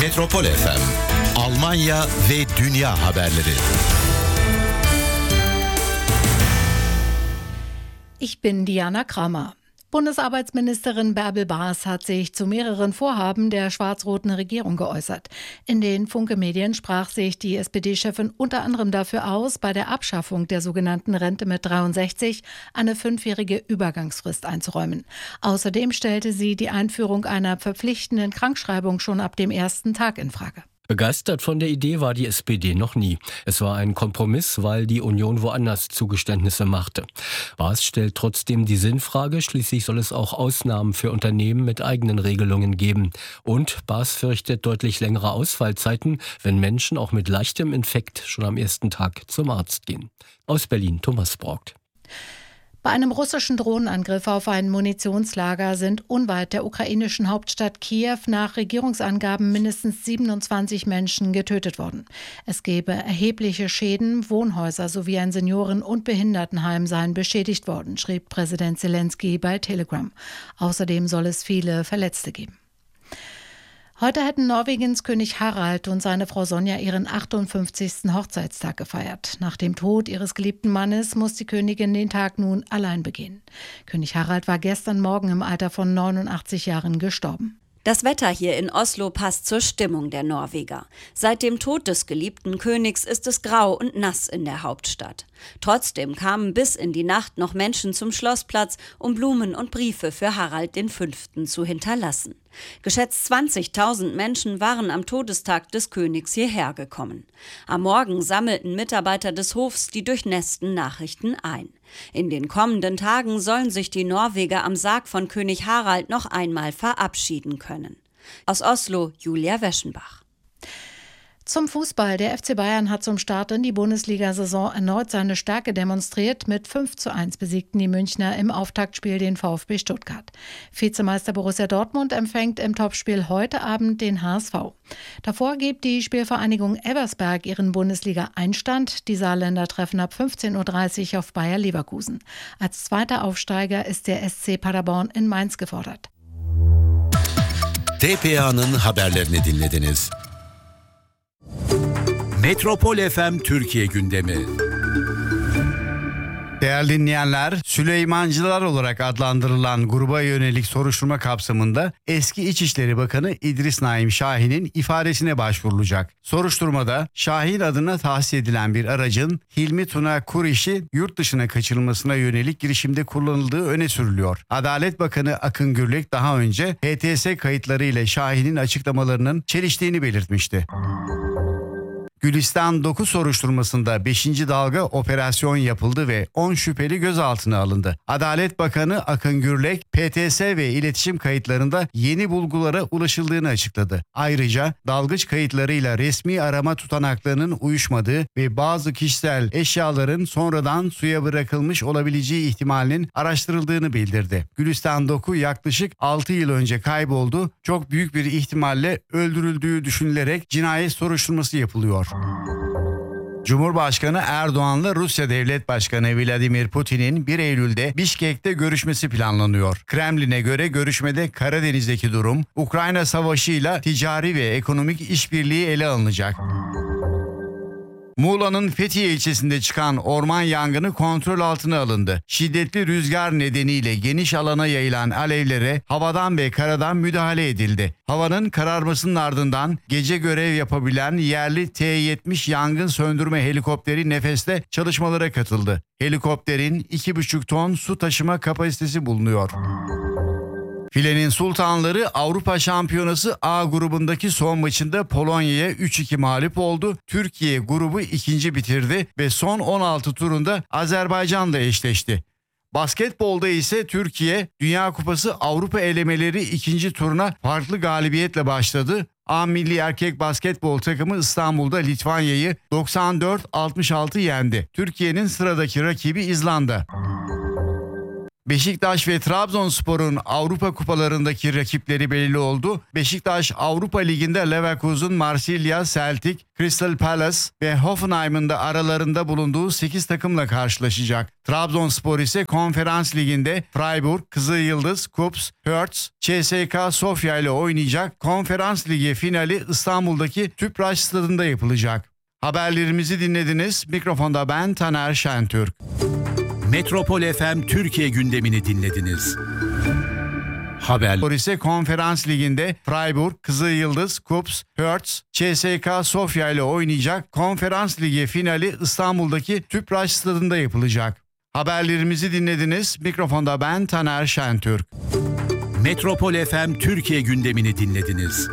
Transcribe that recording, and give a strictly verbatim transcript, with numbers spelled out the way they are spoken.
Metropol F M, Almanya ve dünya haberleri. Ich bin Diana Kramer. Bundesarbeitsministerin Bärbel Baas hat sich zu mehreren Vorhaben der schwarz-roten Regierung geäußert. In den Funke-Medien sprach sich die S P D-Chefin unter anderem dafür aus, bei der Abschaffung der sogenannten Rente mit dreiundsechzig eine fünfjährige Übergangsfrist einzuräumen. Außerdem stellte sie die Einführung einer verpflichtenden Krankschreibung schon ab dem ersten Tag in Frage. Begeistert von der Idee war die S P D noch nie. Es war ein Kompromiss, weil die Union woanders Zugeständnisse machte. Baas stellt trotzdem die Sinnfrage, schließlich soll es auch Ausnahmen für Unternehmen mit eigenen Regelungen geben. Und Baas fürchtet deutlich längere Ausfallzeiten, wenn Menschen auch mit leichtem Infekt schon am ersten Tag zum Arzt gehen. Aus Berlin, Thomas Braugt. Bei einem russischen Drohnenangriff auf ein Munitionslager sind unweit der ukrainischen Hauptstadt Kiew nach Regierungsangaben mindestens siebenundzwanzig Menschen getötet worden. Es gebe erhebliche Schäden, Wohnhäuser sowie ein Senioren- und Behindertenheim seien beschädigt worden, schrieb Präsident Zelensky bei Telegram. Außerdem soll es viele Verletzte geben. Heute hätten Norwegens König Harald und seine Frau Sonja ihren achtundfünfzigsten Hochzeitstag gefeiert. Nach dem Tod ihres geliebten Mannes muss die Königin den Tag nun allein begehen. König Harald war gestern Morgen im Alter von neunundachtzig Jahren gestorben. Das Wetter hier in Oslo passt zur Stimmung der Norweger. Seit dem Tod des geliebten Königs ist es grau und nass in der Hauptstadt. Trotzdem kamen bis in die Nacht noch Menschen zum Schlossplatz, um Blumen und Briefe für Harald den Fünften zu hinterlassen. Geschätzt zwanzigtausend Menschen waren am Todestag des Königs hierher gekommen. Am Morgen sammelten Mitarbeiter des Hofs die durchnässten Nachrichten ein. In den kommenden Tagen sollen sich die Norweger am Sarg von König Harald noch einmal verabschieden können. Aus Oslo, Julia Weschenbach. Zum Fußball. Der F C Bayern hat zum Start in die Bundesliga-Saison erneut seine Stärke demonstriert. Mit fünf zu eins besiegten die Münchner im Auftaktspiel den VfB Stuttgart. Vizemeister Borussia Dortmund empfängt im Topspiel heute Abend den H S V. Davor gibt die Spielvereinigung Elversberg ihren Bundesliga-Einstand. Die Saarländer treffen ab fünfzehn Uhr dreißig auf Bayer Leverkusen. Als zweiter Aufsteiger ist der S C Paderborn in Mainz gefordert. T P A'nın haberlerini dinlediniz. Metropol F M Türkiye gündemi. Değerli dinleyenler, Süleymancılar olarak adlandırılan gruba yönelik soruşturma kapsamında eski İçişleri Bakanı İdris Naim Şahin'in ifadesine başvurulacak. Soruşturmada Şahin adına tahsis edilen bir aracın Hilmi Tuna Kuriş'i yurt dışına kaçırılmasına yönelik girişimde kullanıldığı öne sürülüyor. Adalet Bakanı Akın Gürlek daha önce H T S kayıtları ile Şahin'in açıklamalarının çeliştiğini belirtmişti. Gülistan dokuz soruşturmasında beşinci dalga operasyon yapıldı ve on şüpheli gözaltına alındı. Adalet Bakanı Akın Gürlek, P T S ve iletişim kayıtlarında yeni bulgulara ulaşıldığını açıkladı. Ayrıca dalgıç kayıtlarıyla resmi arama tutanaklarının uyuşmadığı ve bazı kişisel eşyaların sonradan suya bırakılmış olabileceği ihtimalinin araştırıldığını bildirdi. Gülistan dokuz yaklaşık altı yıl önce kayboldu. Çok büyük bir ihtimalle öldürüldüğü düşünülerek cinayet soruşturması yapılıyor. Cumhurbaşkanı Erdoğan'la Rusya Devlet Başkanı Vladimir Putin'in bir Eylül'de Bişkek'te görüşmesi planlanıyor. Kremlin'e göre görüşmede Karadeniz'deki durum, Ukrayna Savaşı'yla ticari ve ekonomik işbirliği ele alınacak. Muğla'nın Fethiye ilçesinde çıkan orman yangını kontrol altına alındı. Şiddetli rüzgar nedeniyle geniş alana yayılan alevlere havadan ve karadan müdahale edildi. Havanın kararmasının ardından gece görev yapabilen yerli T yetmiş yangın söndürme helikopteri Nefes'te çalışmalara katıldı. Helikopterin iki buçuk ton su taşıma kapasitesi bulunuyor. Filenin Sultanları Avrupa Şampiyonası A grubundaki son maçında Polonya'ya üç iki mağlup oldu. Türkiye grubu ikinci bitirdi ve son on altı turunda Azerbaycan'la eşleşti. Basketbolda ise Türkiye Dünya Kupası Avrupa elemeleri ikinci turuna farklı galibiyetle başladı. A milli erkek basketbol takımı İstanbul'da Litvanya'yı doksan dört altmış altı yendi. Türkiye'nin sıradaki rakibi İzlanda. Beşiktaş ve Trabzonspor'un Avrupa kupalarındaki rakipleri belli oldu. Beşiktaş Avrupa Ligi'nde Leverkusen, Marsilya, Celtic, Crystal Palace ve Hoffenheim'ın da aralarında bulunduğu sekiz takımla karşılaşacak. Trabzonspor ise Konferans Ligi'nde Freiburg, Kızılyıldız, Kups, Hertz, C S K Sofya ile oynayacak. Konferans Ligi finali İstanbul'daki Tüpraş Stadı'nda yapılacak. Haberlerimizi dinlediniz. Mikrofonda ben Taner Şentürk. Metropol F M Türkiye gündemini dinlediniz. Haber. ise Konferans Ligi'nde Freiburg, Kızılyıldız, Kups, Hertz, C S K Sofya ile oynayacak. Konferans Ligi finali İstanbul'daki Tüpraş Stadı'nda yapılacak. Haberlerimizi dinlediniz. Mikrofonda ben Taner Şentürk. Metropol F M Türkiye gündemini dinlediniz.